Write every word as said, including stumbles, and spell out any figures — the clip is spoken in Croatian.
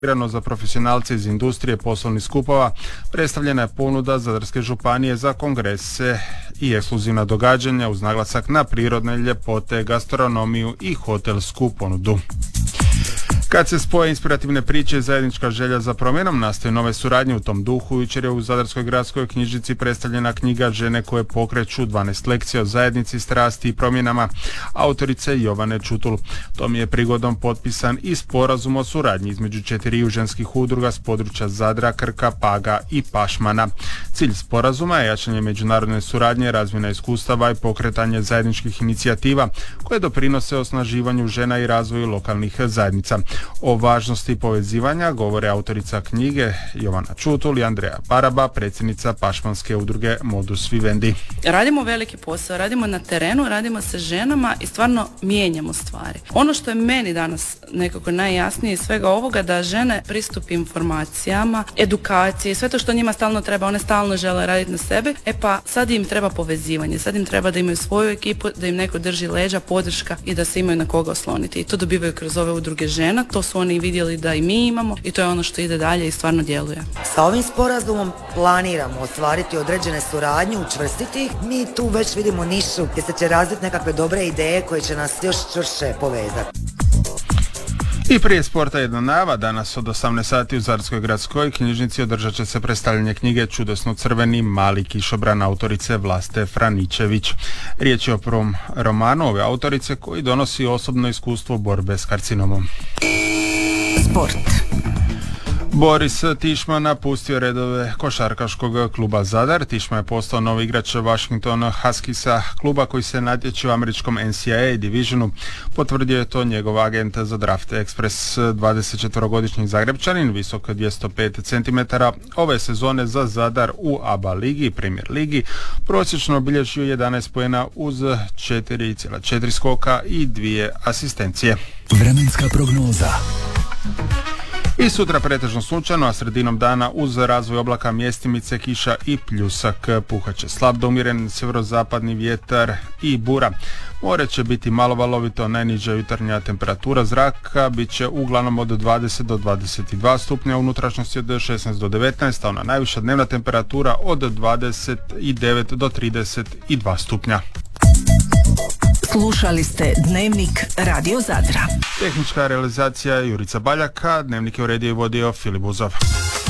Za profesionalce iz industrije poslovnih skupova predstavljena je ponuda Zadarske županije za kongrese i ekskluzivna događanja uz naglasak na prirodne ljepote, gastronomiju i hotelsku ponudu. Kad se spoje inspirativne priče i zajednička želja za promjenom, nastaju nove suradnje u tom duhu. Jučer je u Zadarskoj gradskoj knjižnici predstavljena knjiga Žene koje pokreću dvanaest lekcija o zajednici, strasti i promjenama autorice Jovane Čutul. Tom je prigodom potpisan i sporazum o suradnji između četiriju ženskih udruga s područja Zadra, Krka, Paga i Pašmana. Cilj sporazuma je jačanje međunarodne suradnje, razmjena iskustava i pokretanje zajedničkih inicijativa koje doprinose osnaživanju žena i razvoju lokalnih zajednica. O važnosti povezivanja govore autorica knjige Jovana Čutul i Andreja Paraba, predsjednica Pašmanske udruge Modus Vivendi. Radimo veliki posao, radimo na terenu, radimo sa ženama i stvarno mijenjamo stvari. Ono što je meni danas nekako najjasnije iz svega ovoga, da žene pristup informacijama, edukacije, sve to što njima stalno treba, one stalno žele raditi na sebi, e pa sad im treba povezivanje, sad im treba da imaju svoju ekipu, da im neko drži leđa, podrška i da se imaju na koga osloniti. I to dobivaju kroz ove udruge žena. To su oni vidjeli da i mi imamo i to je ono što ide dalje i stvarno djeluje. Sa ovim sporazumom planiramo ostvariti određene suradnje, učvrstiti ih. Mi tu već vidimo nišu gdje se će razviti nekakve dobre ideje koje će nas još čvršće povezati. I prije sporta jedna najava, danas od osamnaest sati u Zadarskoj gradskoj knjižnici održat će se predstavljanje knjige Čudesno crveni mali kišobran autorice Vlaste Franičević. Riječ je o prvom romanu ove autorice koji donosi osobno iskustvo borbe s karcinomom. Sport. Boris Tišma napustio redove košarkaškog kluba Zadar. Tišma je postao novi igrač Washington Huskiesa, kluba koji se natječe u američkom N C A A divisionu. Potvrdio je to njegov agent za draft Express, dvadesetčetverogodišnji Zagrebčanin, visok dvjesto pet centimetara. Ove sezone za Zadar u A B A ligi, Premier ligi, prosječno obilježio jedanaest poena uz četiri zarez četiri skoka i dvije asistencije. Vremenska prognoza. I sutra pretežno sunčano, a sredinom dana uz razvoj oblaka mjestimice, kiša i pljusak. Puhaće slab do umjeren sjeverozapadni vjetar i bura. More će biti malo valovito, najniža jutarnja temperatura zraka bit će uglavnom od dvadeset do dvadeset dva stupnja, u unutrašnjosti od šesnaest do devetnaest, a ona najviša dnevna temperatura od dvadeset devet do trideset dva stupnja. Slušali ste Dnevnik Radio Zadra. Tehnička realizacija Jurica Baljaka, Dnevnik je uredio i vodio Filip Buzov.